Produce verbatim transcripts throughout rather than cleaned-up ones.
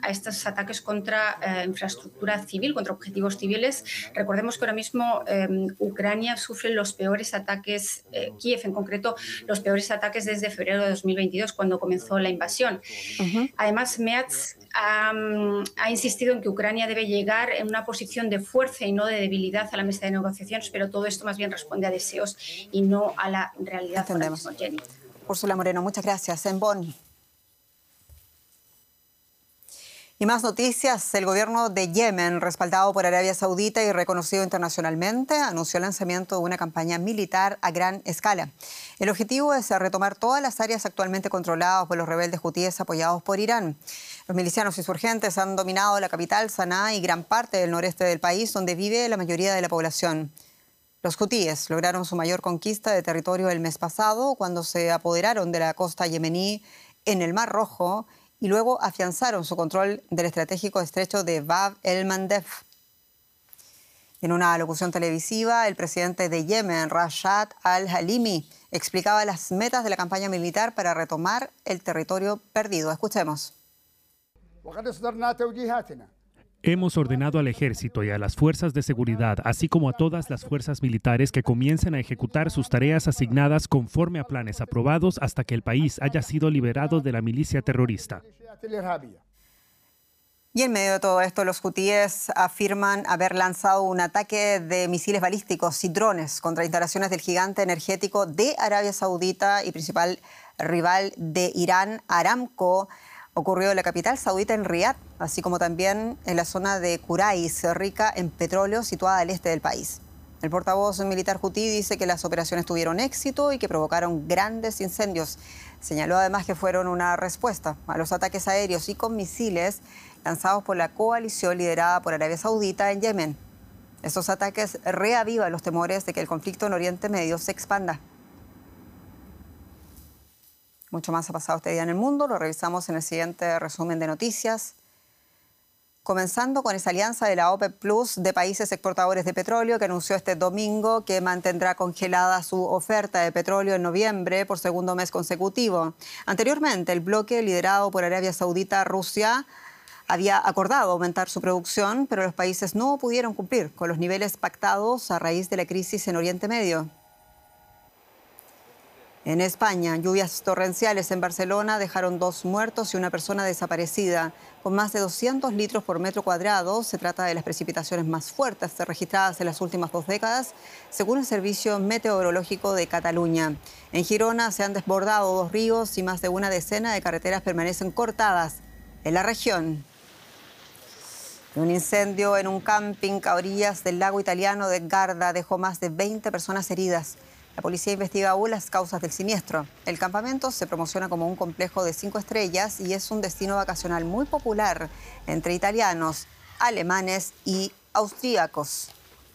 a estos ataques contra eh, infraestructura civil, contra objetivos civiles. Recordemos que ahora mismo eh, Ucrania sufre los peores ataques, eh, Kiev en concreto, los peores ataques desde febrero de dos mil veintidós, cuando comenzó la invasión. Ujú. Además, Meaz ha, ha insistido en que Ucrania debe llegar en una posición de fuerza y no de debilidad a la mesa de negociaciones, pero todo esto más bien responde a deseos y no a la realidad ahora mismo, Entendemos. Jenny. Úrsula Moreno, muchas gracias. En Bonn. Y más noticias. El gobierno de Yemen, respaldado por Arabia Saudita y reconocido internacionalmente, anunció el lanzamiento de una campaña militar a gran escala. El objetivo es retomar todas las áreas actualmente controladas por los rebeldes hutíes apoyados por Irán. Los milicianos insurgentes han dominado la capital, Sanaa, y gran parte del noreste del país, donde vive la mayoría de la población. Los hutíes lograron su mayor conquista de territorio el mes pasado, cuando se apoderaron de la costa yemení en el Mar Rojo, y luego afianzaron su control del estratégico estrecho de Bab el-Mandeb. En una locución televisiva, el presidente de Yemen, Rashad al-Halimi, explicaba las metas de la campaña militar para retomar el territorio perdido. Escuchemos. Hemos ordenado al ejército y a las fuerzas de seguridad, así como a todas las fuerzas militares, que comiencen a ejecutar sus tareas asignadas conforme a planes aprobados hasta que el país haya sido liberado de la milicia terrorista. Y en medio de todo esto, los hutíes afirman haber lanzado un ataque de misiles balísticos y drones contra instalaciones del gigante energético de Arabia Saudita y principal rival de Irán, Aramco. Ocurrió en la capital saudita, en Riad, así como también en la zona de Kurais, rica en petróleo, situada al este del país. El portavoz militar hutí dice que las operaciones tuvieron éxito y que provocaron grandes incendios. Señaló además que fueron una respuesta a los ataques aéreos y con misiles lanzados por la coalición liderada por Arabia Saudita en Yemen. Estos ataques reavivan los temores de que el conflicto en Oriente Medio se expanda. Mucho más ha pasado este día en el mundo, lo revisamos en el siguiente resumen de noticias. Comenzando con esa alianza de la OPEP Plus de países exportadores de petróleo, que anunció este domingo que mantendrá congelada su oferta de petróleo en noviembre por segundo mes consecutivo. Anteriormente, el bloque liderado por Arabia Saudita, Rusia, había acordado aumentar su producción, pero los países no pudieron cumplir con los niveles pactados a raíz de la crisis en Oriente Medio. En España, lluvias torrenciales en Barcelona dejaron dos muertos y una persona desaparecida. Con más de doscientos litros por metro cuadrado, se trata de las precipitaciones más fuertes registradas en las últimas dos décadas, según el Servicio Meteorológico de Cataluña. En Girona se han desbordado dos ríos y más de una decena de carreteras permanecen cortadas en la región. Un incendio en un camping a orillas del lago italiano de Garda dejó más de veinte personas heridas. La policía investiga aún las causas del siniestro. El campamento se promociona como un complejo de cinco estrellas y es un destino vacacional muy popular entre italianos, alemanes y austríacos.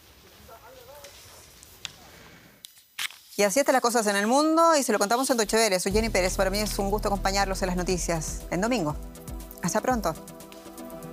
Y así están las cosas en el mundo y se lo contamos en Deutsche Welle. Soy Jenny Pérez. Para mí es un gusto acompañarlos en las noticias en domingo. Hasta pronto.